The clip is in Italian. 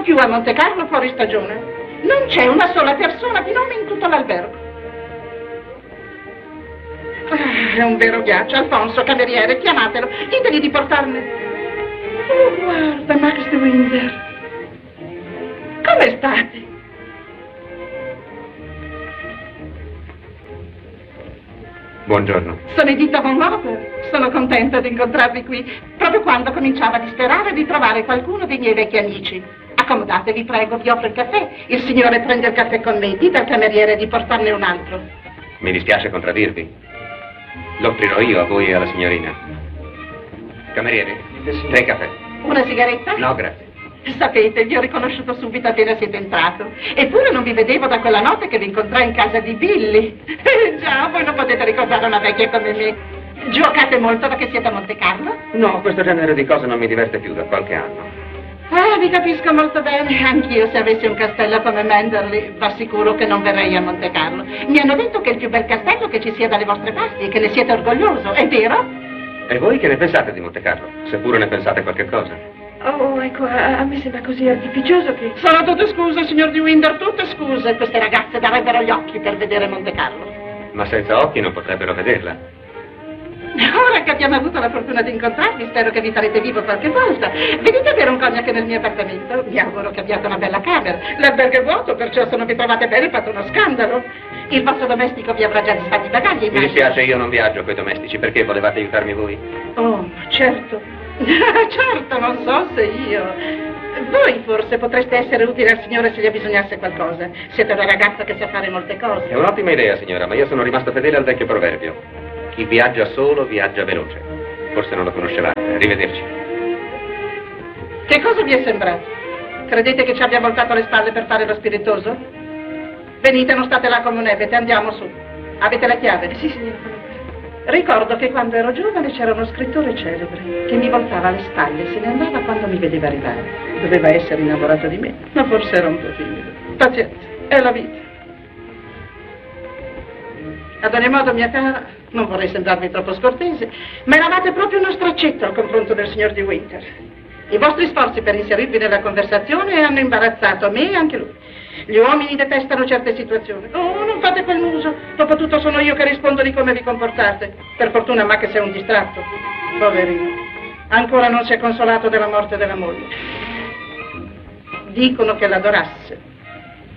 più a Monte Carlo fuori stagione. Non c'è una sola persona di nome in tutto l'albergo. È un vero ghiaccio. Alfonso, cameriere, chiamatelo. Ditegli di portarne. Oh, guarda, Max de Winter. Come state? Buongiorno. Sono Edita von Laufer. Sono contenta di incontrarvi qui, proprio quando cominciavo a disperare di trovare qualcuno dei miei vecchi amici. Accomodatevi, prego, vi offro il caffè. Il signore prende il caffè con me, dite al cameriere di portarne un altro. Mi dispiace contraddirvi. Lo offrirò io a voi e alla signorina. Cameriere, 3 caffè. Una sigaretta? No, grazie. Sapete, vi ho riconosciuto subito appena siete entrato. Eppure non vi vedevo da quella notte che vi incontrai in casa di Billy. Già, voi non potete ricordare una vecchia come me. Giocate molto da che siete a Monte Carlo? No, questo genere di cose non mi diverte più da qualche anno. Vi capisco molto bene. Anch'io, se avessi un castello come Manderley, va sicuro che non verrei a Monte Carlo. Mi hanno detto che è il più bel castello che ci sia dalle vostre parti e che ne siete orgoglioso, è vero? E voi che ne pensate di Monte Carlo? Seppure ne pensate qualche cosa. Oh, ecco, a me sembra così artificioso che... Sono tutte scuse, signor de Winter, tutte scuse. Queste ragazze darebbero gli occhi per vedere Monte Carlo. Ma senza occhi non potrebbero vederla. Ora che abbiamo avuto la fortuna di incontrarvi, spero che vi farete vivo qualche volta. Venite a bere un cognac nel mio appartamento. Mi auguro che abbiate una bella camera. L'albergo è vuoto, perciò se non vi trovate bene fate uno scandalo. Il vostro domestico vi avrà già disfatti i bagagli, immagino. Mi dispiace, io non viaggio coi domestici. Perché volevate aiutarmi voi? Oh, certo. Certo, non so se io... Voi forse potreste essere utile al signore se gli bisognasse qualcosa. Siete una ragazza che sa fare molte cose. È un'ottima idea, signora, ma io sono rimasto fedele al vecchio proverbio. Chi viaggia solo viaggia veloce. Forse non lo conoscevate. Arrivederci. Che cosa vi è sembrato? Credete che ci abbia voltato le spalle per fare lo spiritoso? Venite, non state là come un'ebete, andiamo su. Avete la chiave? Sì, signora. Ricordo che quando ero giovane c'era uno scrittore celebre che mi voltava le spalle e se ne andava quando mi vedeva arrivare. Doveva essere innamorato di me, ma forse era un po' timido. Pazienza, è la vita. Ad ogni modo, mia cara, non vorrei sembrarvi troppo scortese, ma eravate proprio uno straccetto al confronto del signor de Winter. I vostri sforzi per inserirvi nella conversazione hanno imbarazzato me e anche lui. Gli uomini detestano certe situazioni. Oh, non fate quel muso. Dopotutto sono io che rispondo di come vi comportate. Per fortuna Max è un distratto. Poverino. Ancora non si è consolato della morte della moglie. Dicono che l'adorasse.